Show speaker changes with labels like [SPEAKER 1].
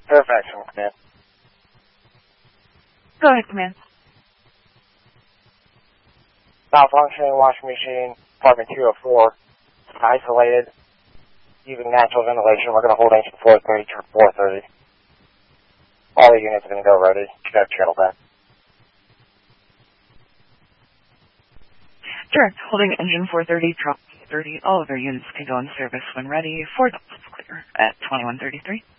[SPEAKER 1] Fairfax, command.
[SPEAKER 2] Go ahead, command.
[SPEAKER 1] Malfunctioning washing machine, apartment 204. Isolated. Using natural ventilation, we're going to hold engine 430 to 430. All the units are going to go ready. Check channel back.
[SPEAKER 2] Direct, holding engine 430, drop 30. All of our units can go in service when ready. 4 clear at 2133.